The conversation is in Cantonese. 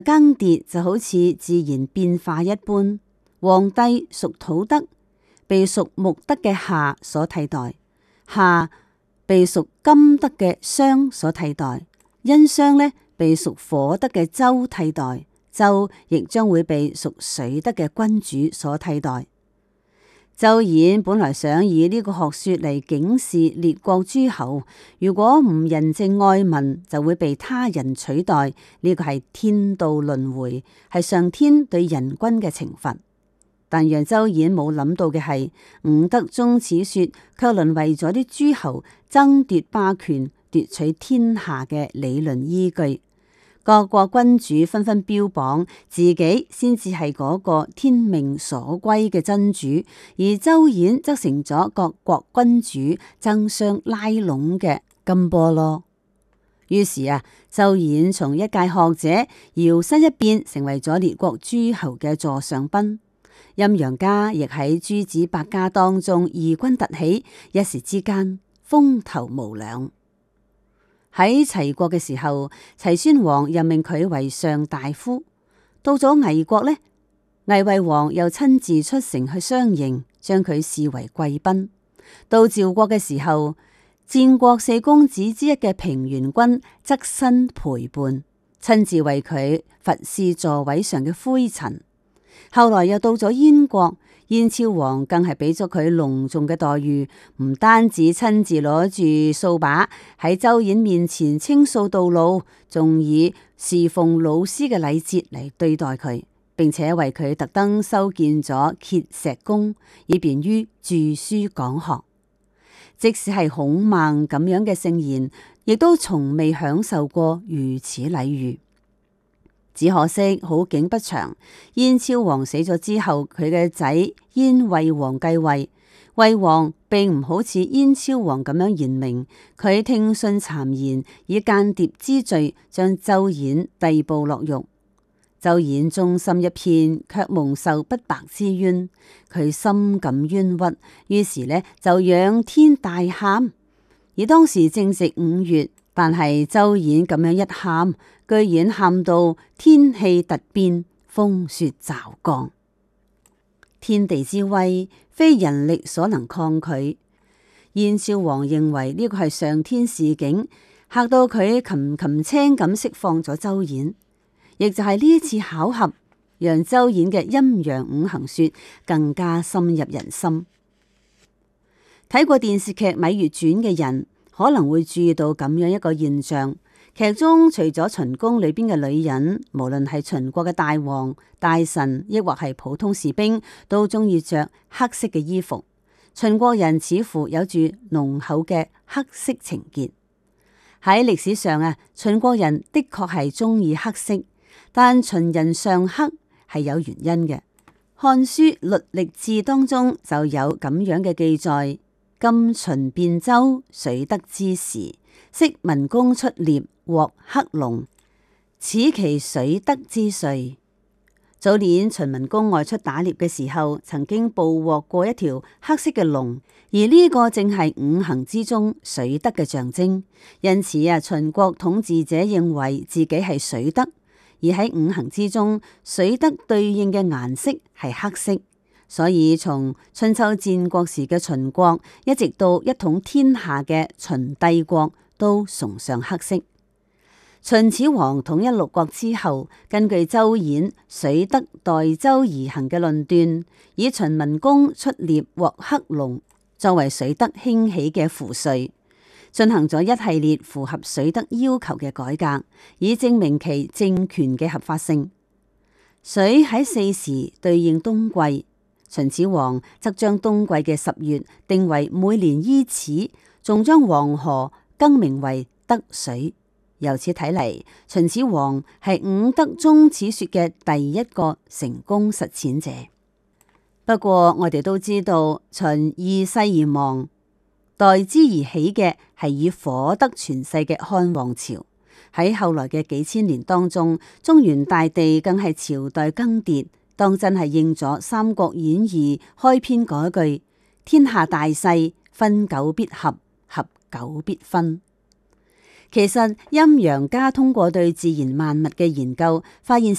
更迭就好似自然變化一般，黃帝屬土德，被屬木德嘅夏所替代，夏被屬金德嘅商所替代，殷商呢被屬火德嘅周替代，周亦將會被屬水德嘅君主所替代。周衍本來想以呢個學說嚟警示列國諸侯，如果唔仁政愛民，就會被他人取代。呢個係天道輪迴，係上天對人君嘅懲罰。但讓周衍冇諗到嘅係，五德中此說卻淪為咗啲諸侯爭奪霸權、奪取天下嘅理論依據。各國君主紛紛標榜自己先至係嗰個天命所歸嘅真主，而周衍則成咗各國君主爭相拉攏嘅金菠蘿。於是周衍從一介學者搖身一變，成為咗列國諸侯嘅座上賓。陰陽家亦喺諸子百家當中異軍突起，一時之間風頭無兩。喺齊國嘅時候，齊宣王任命佢為上大夫。到咗魏國呢，魏惠王又親自出城去相迎，將佢視為貴賓。到趙國嘅時候，戰國四公子之一嘅平原君側身陪伴，親自為佢拂拭座位上嘅灰塵。後來又到咗燕國，燕昭王更係俾咗佢隆重嘅待遇，唔單止親自攞住掃把喺周衍面前清掃道路，仲以侍奉老師嘅禮節嚟對待佢，並且為佢特登修建咗碣石宮，以便於著書講學。即使係孔孟咁樣嘅聖賢，亦都從未享受過如此禮遇。只可惜好景不長，燕昭王死咗之後，佢嘅仔燕惠王繼位。惠王並唔好似燕昭王咁樣賢明，佢聽信讒言，以間諜之罪將周衍逮捕落獄。周衍忠心一片，卻蒙受不白之冤，佢深感冤屈，於是呢就仰天大喊。而當時正值5月，但係周衍咁樣一喊，居然喊到天氣突變，風雪驟降，天地之威非人力所能抗拒。燕昭王認為呢個係上天示警，嚇到佢擒擒青咁釋放咗周衍。亦就係呢一次巧合，讓周衍嘅陰陽五行說更加深入人心。睇過電視劇《羋月傳》嘅人可能會注意到咁樣一個現象：劇中除咗秦宮裏邊嘅女人，無論係秦國嘅大王、大臣，抑或係普通士兵，都中意着黑色嘅衣服。秦國人似乎有住濃厚嘅黑色情結。喺歷史上秦國人的確係中意黑色。但秦人尚黑係有原因嘅，《漢書·律歷志》當中就有咁樣嘅記載：今秦汴州水德之時，昔文公出獵，獲黑龍，此其水德之歲。早年秦文公外出打獵嘅時候，曾經捕獲過一條黑色嘅龍，而呢個正係五行之中水德嘅象徵。因此秦國統治者認為自己係水德。而喺五行之中，水德對應嘅顏色係黑色，所以從春秋戰國時嘅秦國，一直到一統天下嘅秦帝國，都崇尚黑色。秦始皇統一六國之後，根據周衍水德代周而行嘅論斷，以秦文公出獵獲黑龍作為水德興起嘅符歲。進行咗一系列符合水德要求嘅改革，以證明其政權嘅合法性。水喺4時對應冬季，秦始皇則將冬季嘅10月定為每年伊始，仲將黃河更名為德水。由此睇嚟，秦始皇係五德中此說嘅第一個成功實踐者。不過我哋都知道，秦易逝而亡，代之而起嘅係以火德傳世嘅漢王朝。喺後來嘅幾千年當中，中原大地更係朝代更迭，當真係應咗《三國演義》開篇嗰句：天下大勢，分久必合，合久必分。其實陰陽家通過對自然萬物嘅研究，發現